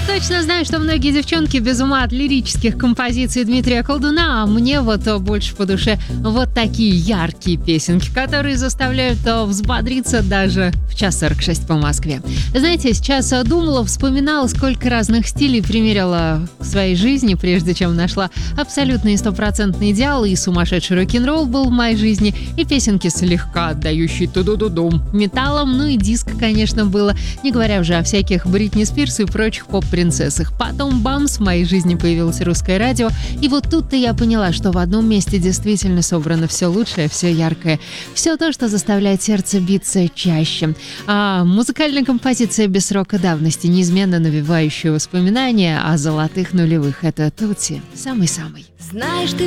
Точно знаю, что многие девчонки без ума от лирических композиций Дмитрия Колдуна, а мне вот больше по душе вот такие яркие песенки, которые заставляют взбодриться даже в 1:46 по Москве. Знаете, сейчас думала, вспоминала, сколько разных стилей примерила к своей жизни, прежде чем нашла абсолютный 100% идеал, и сумасшедший рок-н-ролл был в моей жизни, и песенки слегка отдающие ту-ду-ду-дум металлом, ну и диско, конечно, было, не говоря уже о всяких Бритни Спирс и прочих поп-принцессах. Потом бамс, в моей жизни появилось русское радио, и вот тут-то я поняла, что в одном месте действительно собрано все лучшее, все яркое, все то, что заставляет сердце биться чаще. А музыкальная композиция без срока давности, неизменно навевающая воспоминания о золотых нулевых. Это Тутси, самый-самый. Знаешь, ты